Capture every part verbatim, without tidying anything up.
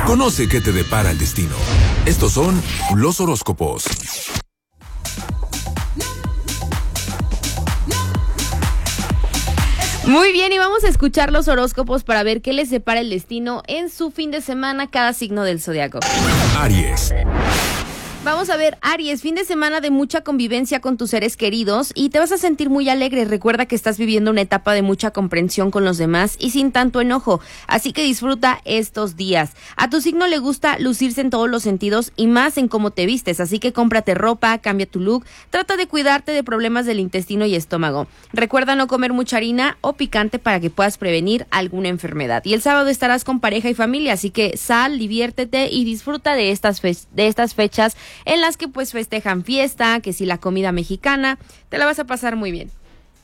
Conoce qué te depara el destino. Estos son los horóscopos. Muy bien, y vamos a escuchar los horóscopos para ver qué les depara el destino en su fin de semana cada signo del zodiaco. Aries. Vamos a ver, Aries, fin de semana de mucha convivencia con tus seres queridos y te vas a sentir muy alegre. Recuerda que estás viviendo una etapa de mucha comprensión con los demás y sin tanto enojo, así que disfruta estos días. A tu signo le gusta lucirse en todos los sentidos y más en cómo te vistes, así que cómprate ropa, cambia tu look, trata de cuidarte de problemas del intestino y estómago. Recuerda no comer mucha harina o picante para que puedas prevenir alguna enfermedad. Y el sábado estarás con pareja y familia, así que sal, diviértete y disfruta de estas, fe- de estas fechas en las que pues festejan fiesta, que si la comida mexicana, te la vas a pasar muy bien.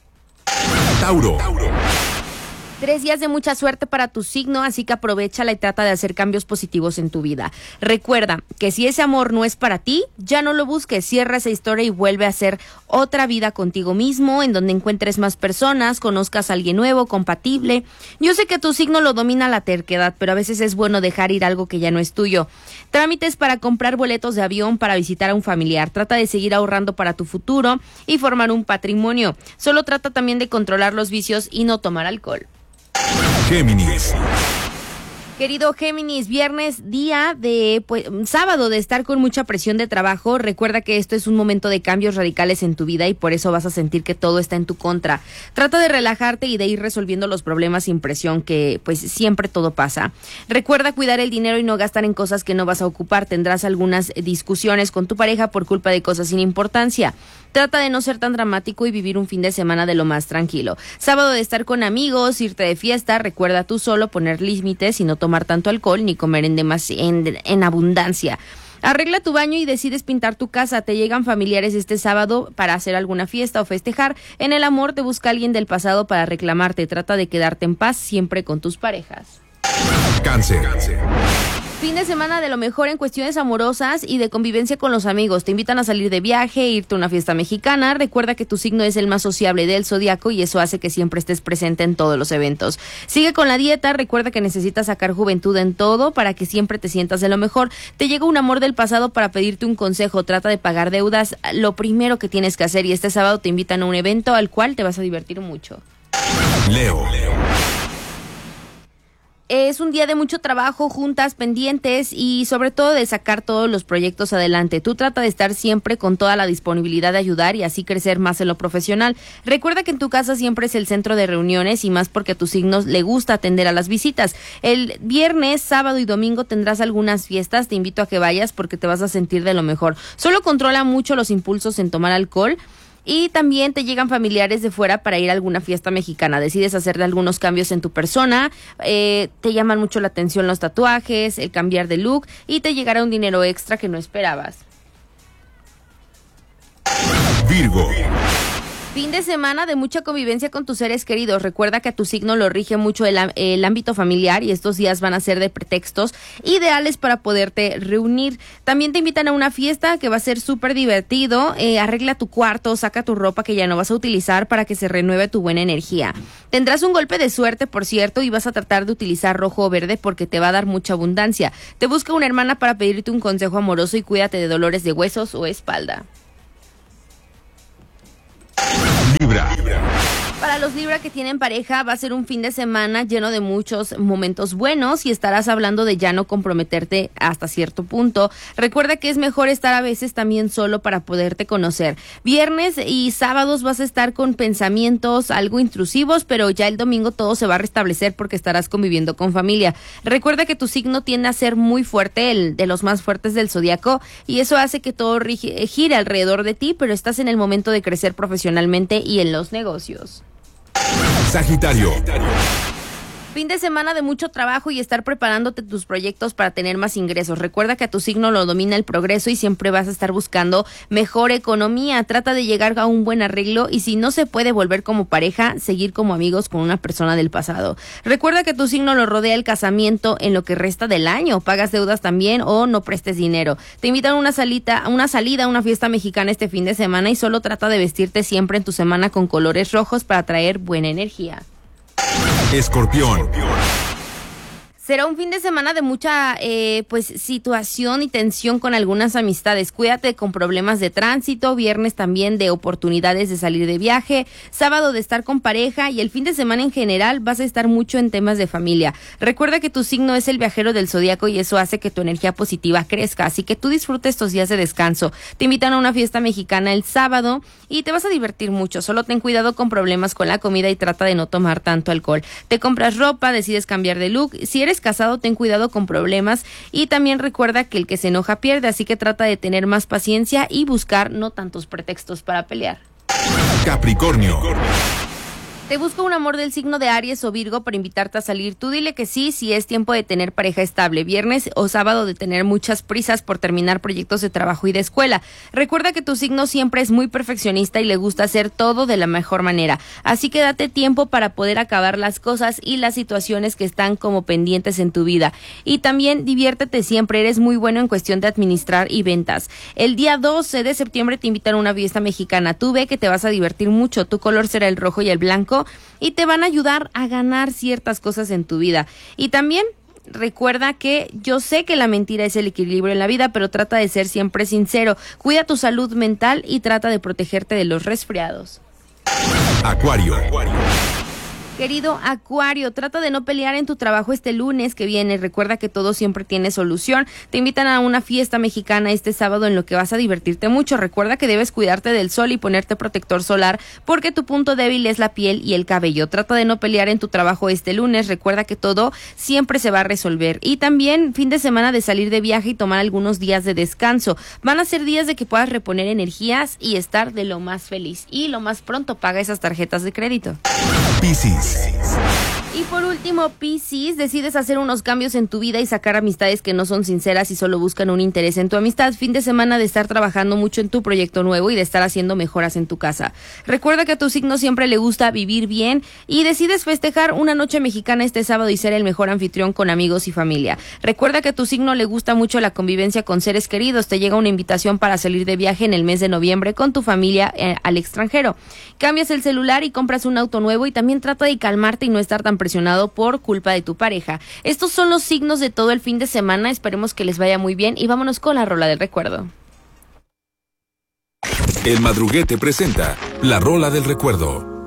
Tauro. Tres días de mucha suerte para tu signo, así que aprovéchala y trata de hacer cambios positivos en tu vida. Recuerda que si ese amor no es para ti, ya no lo busques, cierra esa historia y vuelve a hacer otra vida contigo mismo, en donde encuentres más personas, conozcas a alguien nuevo, compatible. Yo sé que tu signo lo domina la terquedad, pero a veces es bueno dejar ir algo que ya no es tuyo. Trámites para comprar boletos de avión para visitar a un familiar. Trata de seguir ahorrando para tu futuro y formar un patrimonio. Solo trata también de controlar los vicios y no tomar alcohol. Géminis. Querido Géminis, viernes, día de, pues, sábado de estar con mucha presión de trabajo. Recuerda que esto es un momento de cambios radicales en tu vida y por eso vas a sentir que todo está en tu contra. Trata de relajarte y de ir resolviendo los problemas sin presión, que pues siempre todo pasa. Recuerda cuidar el dinero y no gastar en cosas que no vas a ocupar. Tendrás algunas discusiones con tu pareja por culpa de cosas sin importancia. Trata de no ser tan dramático y vivir un fin de semana de lo más tranquilo. Sábado de estar con amigos, irte de fiesta. Recuerda tú solo poner límites y no tomar tanto alcohol ni comer en, demas- en, en abundancia. Arregla tu baño y decides pintar tu casa. Te llegan familiares este sábado para hacer alguna fiesta o festejar. En el amor te busca alguien del pasado para reclamarte. Trata de quedarte en paz siempre con tus parejas. Cáncer. Fin de semana de lo mejor en cuestiones amorosas y de convivencia con los amigos. Te invitan a salir de viaje, irte a una fiesta mexicana. Recuerda que tu signo es el más sociable del zodiaco y eso hace que siempre estés presente en todos los eventos. Sigue con la dieta. Recuerda que necesitas sacar juventud en todo para que siempre te sientas de lo mejor. Te llega un amor del pasado para pedirte un consejo. Trata de pagar deudas, lo primero que tienes que hacer. Y este sábado te invitan a un evento al cual te vas a divertir mucho. Leo. Es un día de mucho trabajo, juntas, pendientes y sobre todo de sacar todos los proyectos adelante. Tú trata de estar siempre con toda la disponibilidad de ayudar y así crecer más en lo profesional. Recuerda que en tu casa siempre es el centro de reuniones y más porque a tus signos le gusta atender a las visitas. El viernes, sábado y domingo tendrás algunas fiestas. Te invito a que vayas porque te vas a sentir de lo mejor. Solo controla mucho los impulsos en tomar alcohol. Y también te llegan familiares de fuera para ir a alguna fiesta mexicana. Decides hacerle algunos cambios en tu persona. Eh, te llaman mucho la atención los tatuajes, el cambiar de look y te llegará un dinero extra que no esperabas. Virgo. Fin de semana de mucha convivencia con tus seres queridos. Recuerda que a tu signo lo rige mucho el, el ámbito familiar y estos días van a ser de pretextos ideales para poderte reunir. También te invitan a una fiesta que va a ser súper divertido. Eh, arregla tu cuarto, saca tu ropa que ya no vas a utilizar para que se renueve tu buena energía. Tendrás un golpe de suerte, por cierto, y vas a tratar de utilizar rojo o verde porque te va a dar mucha abundancia. Te busca una hermana para pedirte un consejo amoroso y cuídate de dolores de huesos o espalda. Libra. Para los Libra que tienen pareja va a ser un fin de semana lleno de muchos momentos buenos y estarás hablando de ya no comprometerte hasta cierto punto. Recuerda que es mejor estar a veces también solo para poderte conocer. Viernes y sábados vas a estar con pensamientos algo intrusivos, pero ya el domingo todo se va a restablecer porque estarás conviviendo con familia. Recuerda que tu signo tiende a ser muy fuerte, el de los más fuertes del zodiaco, y eso hace que todo gire alrededor de ti, pero estás en el momento de crecer profesionalmente y en los negocios. Sagitario. Fin de semana de mucho trabajo y estar preparándote tus proyectos para tener más ingresos. Recuerda que a tu signo lo domina el progreso y siempre vas a estar buscando mejor economía. Trata de llegar a un buen arreglo y si no se puede volver como pareja, seguir como amigos con una persona del pasado. Recuerda que tu signo lo rodea el casamiento en lo que resta del año. Pagas deudas también o no prestes dinero. Te invitan a una salita, a una salida, a una fiesta mexicana este fin de semana y solo trata de vestirte siempre en tu semana con colores rojos para traer buena energía. Escorpión. Será un fin de semana de mucha eh, pues situación y tensión con algunas amistades. Cuídate con problemas de tránsito, viernes también de oportunidades de salir de viaje, sábado de estar con pareja y el fin de semana en general vas a estar mucho en temas de familia. Recuerda que tu signo es el viajero del zodiaco y eso hace que tu energía positiva crezca, así que tú disfruta estos días de descanso. Te invitan a una fiesta mexicana el sábado y te vas a divertir mucho. Solo ten cuidado con problemas con la comida y trata de no tomar tanto alcohol. Te compras ropa, decides cambiar de look. Si eres casado, ten cuidado con problemas y también recuerda que el que se enoja pierde, así que trata de tener más paciencia y buscar no tantos pretextos para pelear. Capricornio. Te busca un amor del signo de Aries o Virgo para invitarte a salir. Tú dile que sí si es tiempo de tener pareja estable. Viernes o sábado de tener muchas prisas por terminar proyectos de trabajo y de escuela. Recuerda que tu signo siempre es muy perfeccionista y le gusta hacer todo de la mejor manera. Así que date tiempo para poder acabar las cosas y las situaciones que están como pendientes en tu vida. Y también diviértete siempre. Eres muy bueno en cuestión de administrar y ventas. El día doce de septiembre te invitan a una fiesta mexicana. Tú ve que te vas a divertir mucho. Tu color será el rojo y el blanco. Y te van a ayudar a ganar ciertas cosas en tu vida. Y también recuerda que yo sé que la mentira es el equilibrio en la vida, pero trata de ser siempre sincero. Cuida tu salud mental y trata de protegerte de los resfriados. Acuario. Querido Acuario, trata de no pelear en tu trabajo este lunes que viene. Recuerda que todo siempre tiene solución. Te invitan a una fiesta mexicana este sábado en lo que vas a divertirte mucho. Recuerda que debes cuidarte del sol y ponerte protector solar porque tu punto débil es la piel y el cabello. Trata de no pelear en tu trabajo este lunes. Recuerda que todo siempre se va a resolver. Y también fin de semana de salir de viaje y tomar algunos días de descanso. Van a ser días de que puedas reponer energías y estar de lo más feliz. Y lo más pronto paga esas tarjetas de crédito. Piscis. Y por último, Piscis, decides hacer unos cambios en tu vida y sacar amistades que no son sinceras y solo buscan un interés en tu amistad. Fin de semana de estar trabajando mucho en tu proyecto nuevo y de estar haciendo mejoras en tu casa. Recuerda que a tu signo siempre le gusta vivir bien y decides festejar una noche mexicana este sábado y ser el mejor anfitrión con amigos y familia. Recuerda que a tu signo le gusta mucho la convivencia con seres queridos. Te llega una invitación para salir de viaje en el mes de noviembre con tu familia eh, al extranjero. Cambias el celular y compras un auto nuevo y también trata de calmarte y no estar tan presionado por culpa de tu pareja. Estos son los signos de todo el fin de semana. Esperemos que les vaya muy bien y vámonos con la rola del recuerdo. El Madruguete presenta la rola del recuerdo.